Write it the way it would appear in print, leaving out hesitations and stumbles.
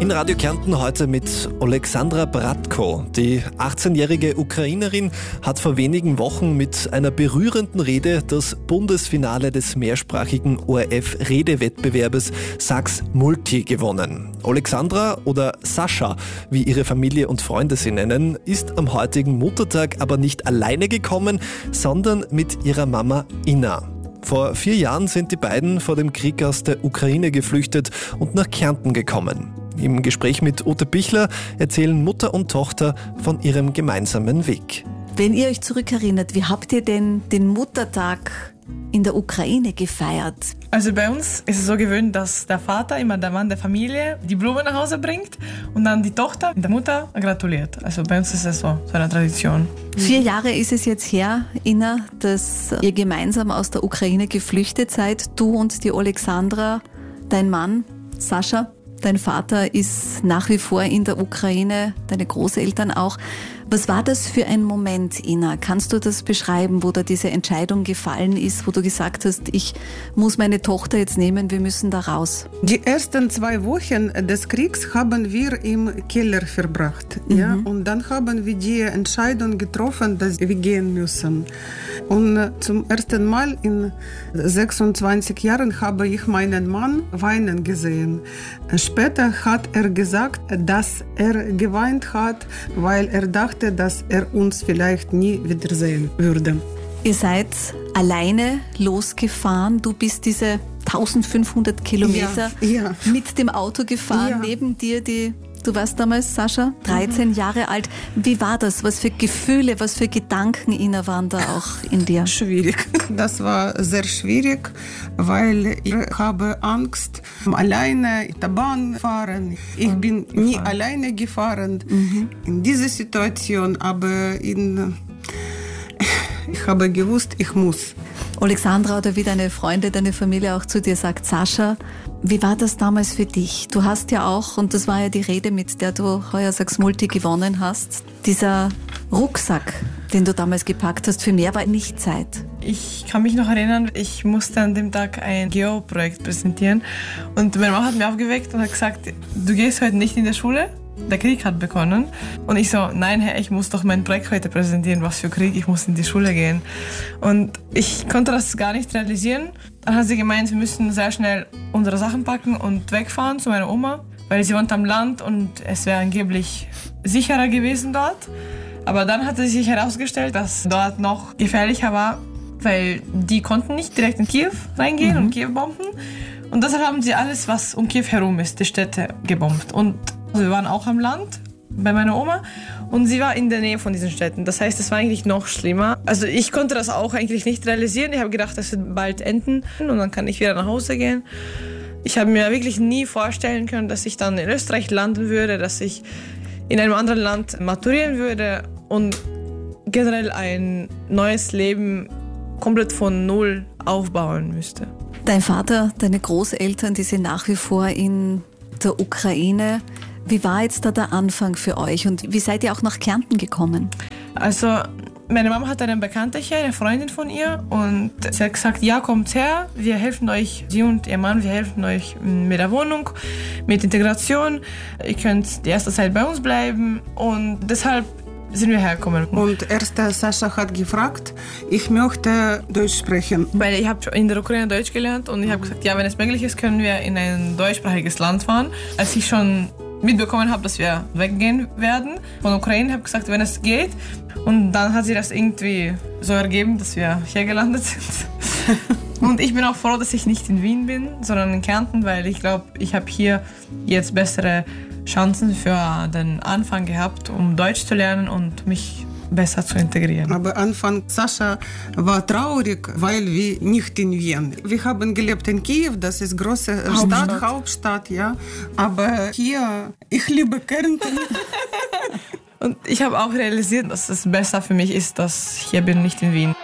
In Radio Kärnten heute mit Oleksandra Bratko. Die 18-jährige Ukrainerin hat vor wenigen Wochen mit einer berührenden Rede das Bundesfinale des mehrsprachigen ORF-Redewettbewerbes Sachs Multi gewonnen. Oleksandra oder Sascha, wie ihre Familie und Freunde sie nennen, ist am heutigen Muttertag aber nicht alleine gekommen, sondern mit ihrer Mama Inna. Vor 4 Jahren sind die beiden vor dem Krieg aus der Ukraine geflüchtet und nach Kärnten gekommen. Im Gespräch mit Ute Bichler erzählen Mutter und Tochter von ihrem gemeinsamen Weg. Wenn ihr euch zurückerinnert, wie habt ihr denn den Muttertag in der Ukraine gefeiert? Also bei uns ist es so gewöhnt, dass der Vater, immer der Mann der Familie, die Blumen nach Hause bringt und dann die Tochter der Mutter gratuliert. Also bei uns ist es so eine Tradition. 4 Jahre ist es jetzt her, Inna, dass ihr gemeinsam aus der Ukraine geflüchtet seid. Du und die Oleksandra, dein Mann, Sascha. Dein Vater ist nach wie vor in der Ukraine, deine Großeltern auch. Was war das für ein Moment, Inna? Kannst du das beschreiben, wo da diese Entscheidung gefallen ist, wo du gesagt hast, ich muss meine Tochter jetzt nehmen, wir müssen da raus? Die ersten 2 Wochen des Kriegs haben wir im Keller verbracht. Ja? Und dann haben wir die Entscheidung getroffen, dass wir gehen müssen. Und zum ersten Mal in 26 Jahren habe ich meinen Mann weinen gesehen. Später hat er gesagt, dass er geweint hat, weil er dachte, dass er uns vielleicht nie wiedersehen würde. Ihr seid alleine losgefahren. Du bist diese 1500 Kilometer mit dem Auto gefahren. Neben dir du warst damals, Sascha, 13 Jahre alt. Wie war das? Was für Gefühle, was für Gedanken, Inna, waren da auch in dir? Schwierig. Das war sehr schwierig, weil ich habe Angst, alleine in der Bahn fahren. Ich bin nie alleine gefahren in dieser Situation, aber ich habe gewusst, ich muss. Oleksandra, oder wie deine Freunde, deine Familie auch zu dir sagt, Sascha, wie war das damals für dich? Du hast ja auch, und das war ja die Rede, mit der du heuer Sachs Multi gewonnen hast, dieser Rucksack, den du damals gepackt hast, für mehr war nicht Zeit. Ich kann mich noch erinnern, ich musste an dem Tag ein Geo-Projekt präsentieren und meine Mama hat mich aufgeweckt und hat gesagt, du gehst heute nicht in die Schule? Der Krieg hat begonnen. Und ich so, nein, Herr, ich muss doch mein Projekt heute präsentieren. Was für Krieg, ich muss in die Schule gehen. Und ich konnte das gar nicht realisieren. Dann hat sie gemeint, wir müssen sehr schnell unsere Sachen packen und wegfahren zu meiner Oma, weil sie wohnt am Land und es wäre angeblich sicherer gewesen dort. Aber dann hat es sich herausgestellt, dass dort noch gefährlicher war, weil die konnten nicht direkt in Kiew reingehen und Kiew bomben. Und deshalb haben sie alles, was um Kiew herum ist, die Städte gebombt. Und wir waren auch am Land bei meiner Oma und sie war in der Nähe von diesen Städten. Das heißt, es war eigentlich noch schlimmer. Also ich konnte das auch eigentlich nicht realisieren. Ich habe gedacht, das wird bald enden und dann kann ich wieder nach Hause gehen. Ich habe mir wirklich nie vorstellen können, dass ich dann in Österreich landen würde, dass ich in einem anderen Land maturieren würde und generell ein neues Leben komplett von Null aufbauen müsste. Dein Vater, deine Großeltern, die sind nach wie vor in der Ukraine. Wie war jetzt da der Anfang für euch und wie seid ihr auch nach Kärnten gekommen? Also meine Mama hat eine Bekannte hier, eine Freundin von ihr und sie hat gesagt, ja, kommt her, wir helfen euch, sie und ihr Mann, wir helfen euch mit der Wohnung, mit Integration. Ihr könnt die erste Zeit bei uns bleiben und deshalb sind wir hergekommen. Und erst Sascha hat gefragt, ich möchte Deutsch sprechen. Weil ich habe in der Ukraine Deutsch gelernt und ich habe gesagt, ja, wenn es möglich ist, können wir in ein deutschsprachiges Land fahren. Als ich schon mitbekommen habe, dass wir weggehen werden von der Ukraine, habe ich gesagt, wenn es geht. Und dann hat sich das irgendwie so ergeben, dass wir hier gelandet sind. Und ich bin auch froh, dass ich nicht in Wien bin, sondern in Kärnten, weil ich glaube, ich habe hier jetzt bessere Chancen für den Anfang gehabt, um Deutsch zu lernen und mich besser zu integrieren. Aber Anfang Sascha war traurig, weil wir nicht in Wien. Wir haben gelebt in Kiew, das ist große Hauptstadt, ja. Aber hier, ich liebe Kärnten. Und ich habe auch realisiert, dass es besser für mich ist, dass ich hier bin, nicht in Wien.